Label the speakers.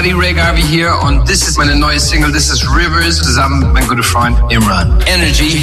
Speaker 1: everybody, Ray Garvey hier und das ist meine neue Single, das ist Rivers, zusammen mit meinem guten Freund Imran. Energy.